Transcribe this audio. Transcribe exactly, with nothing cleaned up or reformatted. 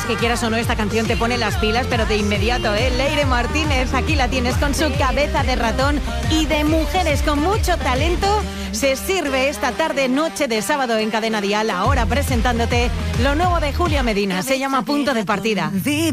es que quieras o no, esta canción te pone las pilas, pero de inmediato, ¿eh? Leire Martínez, aquí la tienes con su Cabeza de Ratón, y de mujeres con mucho talento se sirve esta tarde, noche de sábado en Cadena Dial, ahora presentándote lo nuevo de Julia Medina. Se llama Punto de Partida.